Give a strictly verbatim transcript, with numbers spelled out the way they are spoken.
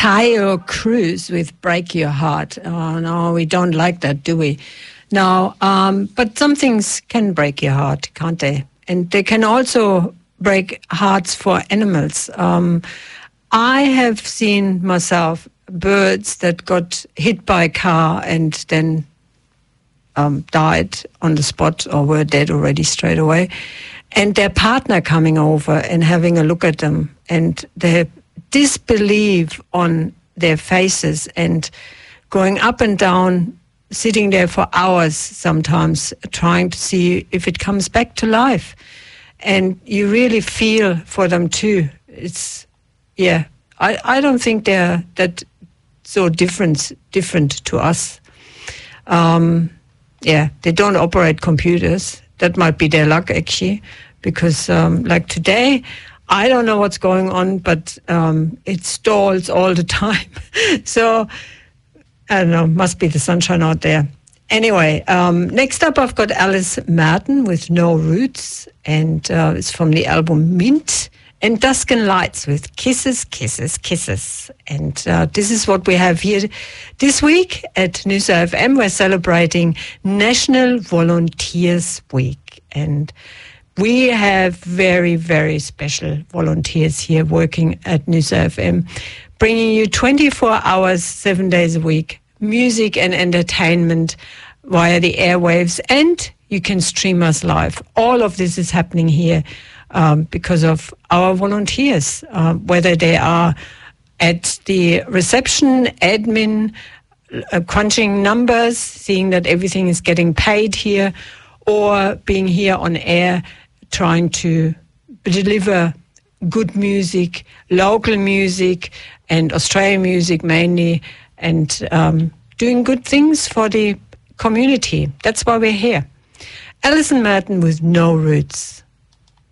Taio Cruz with Break Your Heart. Oh, no, we don't like that, do we? No, um, but some things can break your heart, can't they? And they can also break hearts for animals. Um, I have seen myself birds that got hit by a car and then um, died on the spot or were dead already straight away. And their partner coming over and having a look at them and their disbelief on their faces and going up and down, sitting there for hours sometimes, trying to see if it comes back to life. And you really feel for them too. It's, yeah, I, I don't think they're that so different, different to us. Um, yeah, they don't operate computers. That might be their luck, actually, because um, like today, I don't know what's going on, but um, it stalls all the time. So, I don't know, must be the sunshine out there. Anyway, um, next up I've got Alice Merton with No Roots, and uh, it's from the album Mint, and Dusk and Lights with Kisses, Kisses, Kisses. And uh, this is what we have here this week at Nysa F M. We're celebrating National Volunteers Week, and we have very, very special volunteers here working at Nysa F M, bringing you twenty-four hours, seven days a week, music and entertainment via the airwaves, and you can stream us live. All of this is happening here um, because of our volunteers, uh, whether they are at the reception, admin, uh, crunching numbers, seeing that everything is getting paid here, or being here on air, trying to deliver good music, local music, and Australian music mainly, and um, doing good things for the community. That's why we're here. Alison Merton with No Roots.